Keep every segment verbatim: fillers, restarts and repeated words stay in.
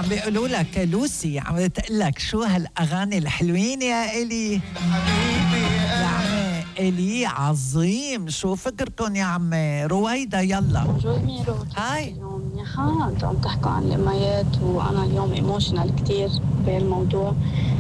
عم بيقولوا لك لوسي عم بتقول لك شو هالاغاني الحلوين يا الي يا عمي الي عظيم. شو فكركم يا عمي؟ رويدا يلا. بونجور ميرو، هاي اليوم منيحة. انتوا عم تحكوا عن الاميات وانا اليوم ايموشنال كتير بهالموضوع.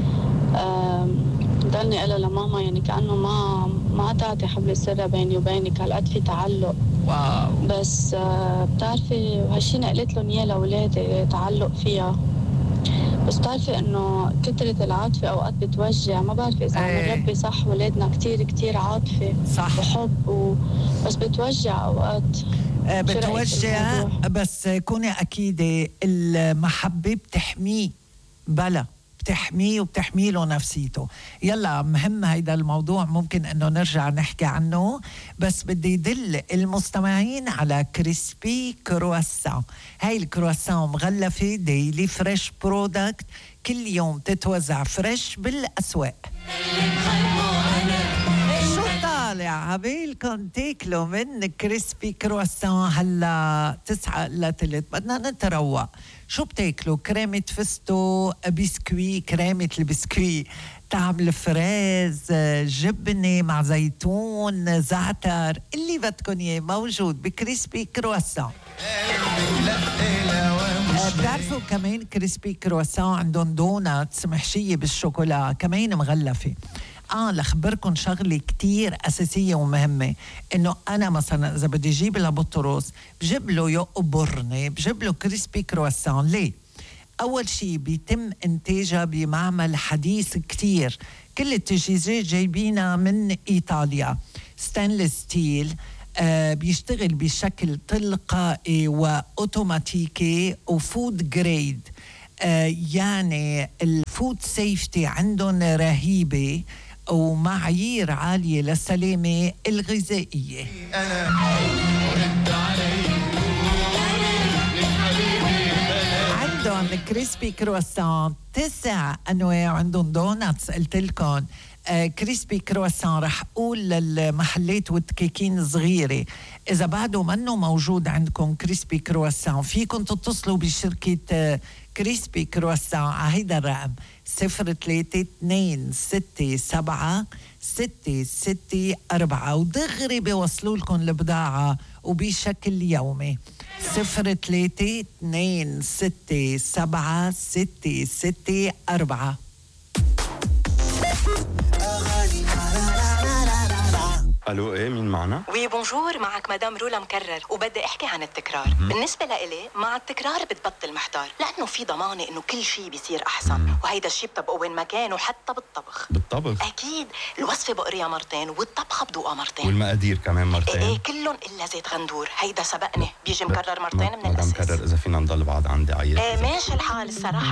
ضلني قلها لماما يعني كأنه ما ما تعطي حبل السر بيني وبينك، هالقد في تعلق. واو. بس بتعرفي هالشي نقلت لهم اياه لاولادي، تعلق فيها. بس بتعرفي انه كترة العاطفة اوقات بتوجع. ما بعرف اذا عم نربي صح ولادنا كتير كتير عاطفة صح وحب و... بس بتوجع اوقات. بتوجع، بس كوني أكيدة المحبة بتحميه. بلا بتحميه وبتحمي له نفسيته. يلا مهم هيدا الموضوع، ممكن انه نرجع نحكي عنه، بس بدي يدل المستمعين على كريسبي كرواسون. هاي الكرواسون مغلفة ديلي فريش برودكت، كل يوم تتوزع فريش بالأسواق. شو طالع عبيلكم تاكلوا من كريسبي كرواسون هلا تسعة إلا تلت؟ بدنا نتروق. شو بتاكلوا؟ كريمة فستو، بسكوي، كريمة البسكوي، طعم الفريز، جبنة مع زيتون، زعتر، اللي بدكن اياه موجود بكريسبي كرواسون. بتعرفوا كمان كريسبي كرواسون عندهم دوناتس محشية بالشوكولا كمان مغلفة. آه لخبركن شغلة كتير أساسية ومهمة، إنه أنا مثلا إذا بدي جيب لبطرس بجيب له يقبرني، بجيب له كريسبي كرواسون. ليه؟ أول شي بيتم إنتاجها بمعمل حديث كتير، كل التجهيزات جايبينها من إيطاليا، ستانلس ستيل. آه بيشتغل بشكل تلقائي وأوتوماتيكي وفود جريد. آه يعني الفود سيفتي عندهم رهيبة ومعايير عالية للسلامة الغذائية. عندهم كريسبي كرواسون تسع أنواع، عندهم دوناتس قلت لكم. آه كريسبي كرواسون رح أقول للمحلات والدكاكين الصغيرة إذا بعده منه موجود عندكم كريسبي كرواسون، فيكم تتصلوا بشركة آه كريسبي كرواسون على هيدا الرقم صفر ثلاثة اثنين ستة سبعة ستة ستة أربعة ودغري بيوصلوا لكم البضاعة وبشكل يومي. صفر ثلاثة اثنين ستة سبعة ستة ستة أربعة. الو ايه مين معنا؟ وي بونجور، معك مدام رولا مكرر وبدي احكي عن التكرار. م- بالنسبه لإلي مع التكرار بتبطل محتار، لانه في ضمانه انه كل شيء بيصير احسن. م- وهيدا الشيء بطبقه وين ما كان وحتى بالطبخ. بالطبخ اكيد، الوصفه بقريها مرتين والطبخه بدوقها مرتين والمقادير كمان مرتين. ايه, إيه كلهم الا زيت غندور، هيدا سبقني بيجي مكرر مرتين من الاساس. مدام مكرر اذا فينا نضل بعض عندي عيط. ايه ماشي الحال الصراحه.